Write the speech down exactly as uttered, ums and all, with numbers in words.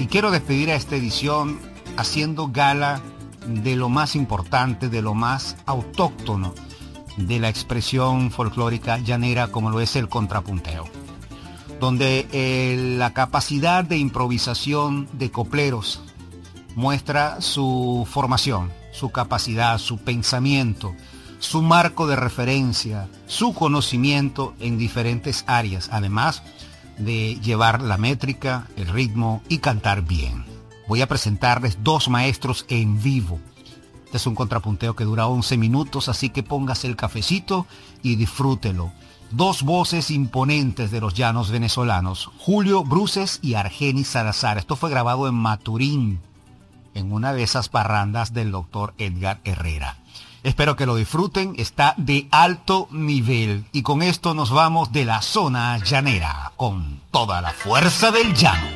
quiero despedir a esta edición haciendo gala de lo más importante, de lo más autóctono de la expresión folclórica llanera, como lo es el contrapunteo, donde eh, la capacidad de improvisación de copleros muestra su formación, su capacidad, su pensamiento, su marco de referencia, su conocimiento en diferentes áreas, además de llevar la métrica, el ritmo y cantar bien. Voy a presentarles dos maestros en vivo. Este es un contrapunteo que dura once minutos, así que póngase el cafecito y disfrútelo. Dos voces imponentes de los llanos venezolanos, Julio Bruces y Argenis Salazar. Esto fue grabado en Maturín, en una de esas parrandas del doctor Edgar Herrera. Espero que lo disfruten, está de alto nivel. Y con esto nos vamos de la zona llanera, con toda la fuerza del llano.